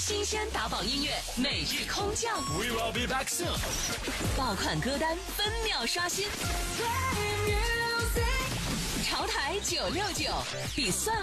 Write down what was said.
新鲜打榜音乐每日空降 We will be back soon。 爆款歌单分秒刷新，潮台969比算